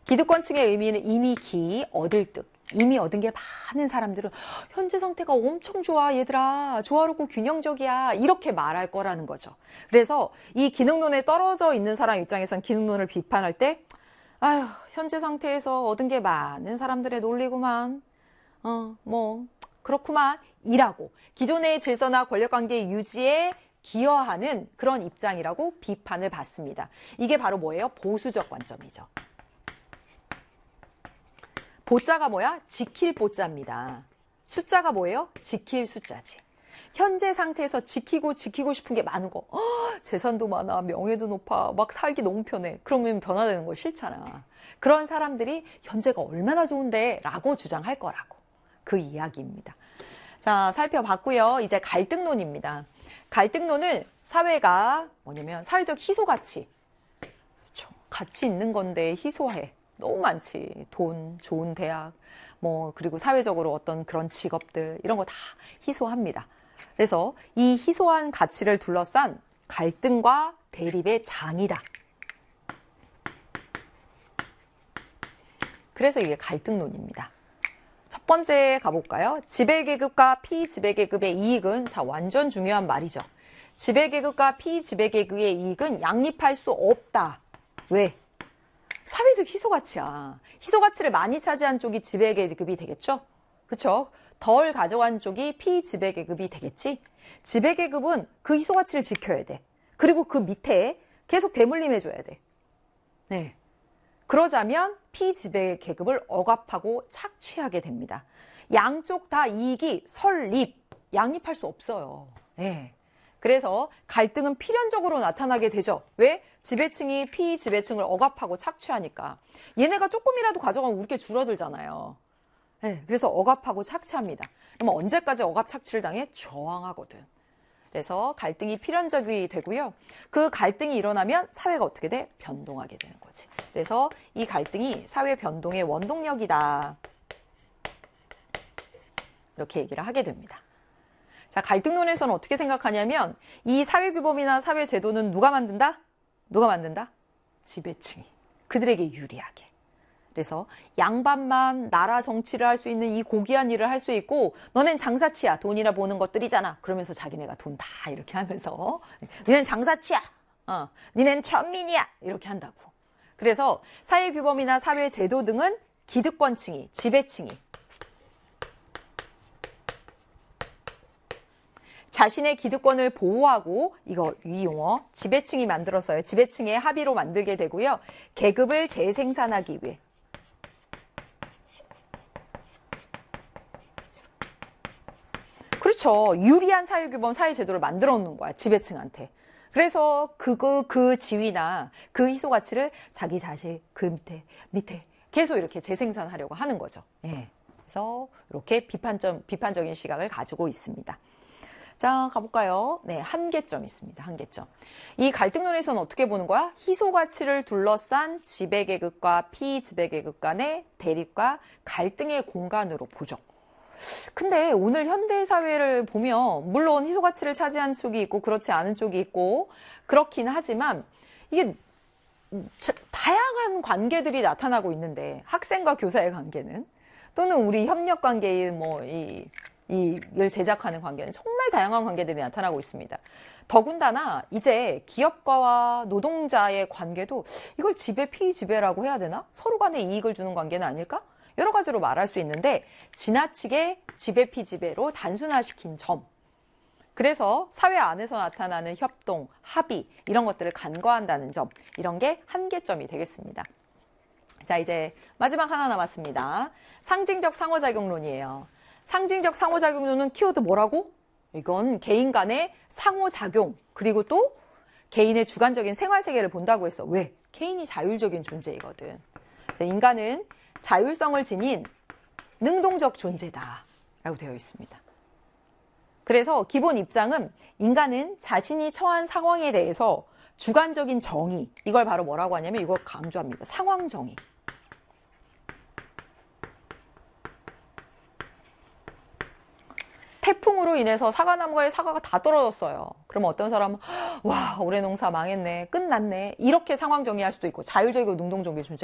기득권층의 의미는 이미 얻을 듯. 이미 얻은 게 많은 사람들은 현재 상태가 엄청 좋아 얘들아, 조화롭고 균형적이야, 이렇게 말할 거라는 거죠. 그래서 이 기능론에 떨어져 있는 사람 입장에선 기능론을 비판할 때 아휴, 현재 상태에서 얻은 게 많은 사람들의 논리구만, 뭐 그렇구만 이라고 기존의 질서나 권력관계 유지에 기여하는 그런 입장이라고 비판을 받습니다. 이게 바로 뭐예요? 보수적 관점이죠. 보자가 뭐야? 지킬 보자입니다. 숫자가 뭐예요? 지킬 숫자지. 현재 상태에서 지키고 싶은 게 많은 거. 재산도 많아, 명예도 높아, 막 살기 너무 편해. 그러면 변화되는 거 싫잖아. 그런 사람들이 현재가 얼마나 좋은데 라고 주장할 거라고. 그 이야기입니다. 자, 살펴봤고요. 이제 갈등론입니다. 갈등론은 사회가 뭐냐면 사회적 희소가치. 그렇죠. 가치 있는 건데 희소해. 너무 많지. 돈, 좋은 대학, 뭐 그리고 사회적으로 어떤 그런 직업들 이런 거 다 희소합니다. 그래서 이 희소한 가치를 둘러싼 갈등과 대립의 장이다. 그래서 이게 갈등론입니다. 첫 번째 가볼까요? 지배계급과 피지배계급의 이익은, 자, 완전 중요한 말이죠. 지배계급과 피지배계급의 이익은 양립할 수 없다. 왜? 사회적 희소가치야. 희소가치를 많이 차지한 쪽이 지배계급이 되겠죠? 그렇죠? 덜 가져간 쪽이 피지배계급이 되겠지? 지배계급은 그 희소가치를 지켜야 돼. 그리고 그 밑에 계속 대물림해줘야 돼. 네. 그러자면 피지배계급을 억압하고 착취하게 됩니다. 양쪽 다 이익이 양립할 수 없어요. 네. 그래서 갈등은 필연적으로 나타나게 되죠. 왜? 지배층이 피지배층을 억압하고 착취하니까. 얘네가 조금이라도 가져가면 우리게 줄어들잖아요. 네, 그래서 억압하고 착취합니다. 그러면 언제까지 억압 착취를 당해? 저항하거든. 그래서 갈등이 필연적이 되고요. 그 갈등이 일어나면 사회가 어떻게 돼? 변동하게 되는 거지. 그래서 이 갈등이 사회 변동의 원동력이다. 이렇게 얘기를 하게 됩니다. 자, 갈등론에서는 어떻게 생각하냐면 이 사회규범이나 사회제도는 누가 만든다? 누가 만든다? 지배층이. 그들에게 유리하게. 그래서 양반만 나라 정치를 할 수 있는 이 고귀한 일을 할 수 있고 너넨 장사치야. 돈이나 보는 것들이잖아. 그러면서 자기네가 돈 다 이렇게 하면서 니넨 장사치야. 니넨 천민이야. 이렇게 한다고. 그래서 사회규범이나 사회제도 등은 기득권층이, 지배층이 자신의 기득권을 보호하고 이 용어 지배층이 만들었어요. 지배층의 합의로 만들게 되고요. 계급을 재생산하기 위해 그렇죠. 유리한 사회규범, 사회제도를 만들어 놓는 거야. 지배층한테. 그래서 그 지위나 그 희소가치를 자기 자식 그 밑에 계속 이렇게 재생산하려고 하는 거죠. 예. 그래서 이렇게 비판적인 시각을 가지고 있습니다. 자, 가볼까요? 네, 한계점 있습니다. 한계점. 이 갈등론에서는 어떻게 보는 거야? 희소가치를 둘러싼 지배계급과 피지배계급 간의 대립과 갈등의 공간으로 보죠. 근데 오늘 현대사회를 보면 물론 희소가치를 차지한 쪽이 있고 그렇지 않은 쪽이 있고 그렇긴 하지만 이게 다양한 관계들이 나타나고 있는데 학생과 교사의 관계는 또는 우리 협력관계인 이걸 제작하는 관계는 정말 다양한 관계들이 나타나고 있습니다. 더군다나 이제 기업가와 노동자의 관계도 이걸 지배, 피지배라고 해야 되나? 서로 간에 이익을 주는 관계는 아닐까? 여러 가지로 말할 수 있는데 지나치게 지배, 피지배로 단순화시킨 점. 그래서 사회 안에서 나타나는 협동, 합의 이런 것들을 간과한다는 점. 이런 게 한계점이 되겠습니다. 자, 이제 마지막 하나 남았습니다. 상징적 상호작용론이에요. 상징적 상호작용론은 키워드 뭐라고? 이건 개인 간의 상호작용 그리고 또 개인의 주관적인 생활세계를 본다고 했어. 왜? 개인이 자율적인 존재이거든. 인간은 자율성을 지닌 능동적 존재다 라고 되어 있습니다. 그래서 기본 입장은 인간은 자신이 처한 상황에 대해서 주관적인 정의, 이걸 바로 뭐라고 하냐면 이걸 강조합니다. 상황정의. 태풍으로 인해서 사과나무에 사과가 다 떨어졌어요. 그러면 어떤 사람은 와, 올해 농사 망했네, 끝났네 이렇게 상황 정의할 수도 있고 자율적이고 능동적인 존재